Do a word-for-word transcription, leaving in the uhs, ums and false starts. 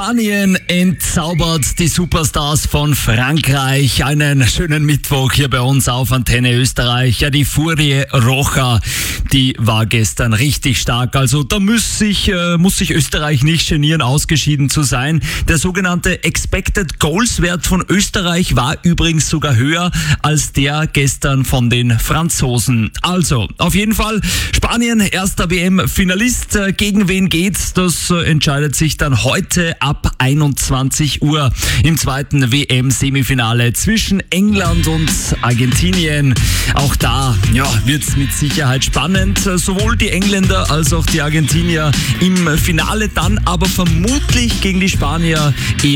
Spanien entzaubert die Superstars von Frankreich. Einen schönen Mittwoch hier bei uns auf Antenne Österreich. Ja, die Furie Roja, die war gestern richtig stark. Also da muss sich, äh, muss sich Österreich nicht genieren, ausgeschieden zu sein. Der sogenannte Expected Goals Wert von Österreich war übrigens sogar höher als der gestern von den Franzosen. Also, auf jeden Fall Spanien, erster W M-Finalist. Gegen wen geht's? Das äh, entscheidet sich dann heute ab einundzwanzig Uhr im zweiten W M-Semifinale zwischen England und Argentinien. Auch da ja, wird es mit Sicherheit spannend. Sowohl die Engländer als auch die Argentinier im Finale, dann aber vermutlich gegen die Spanier eher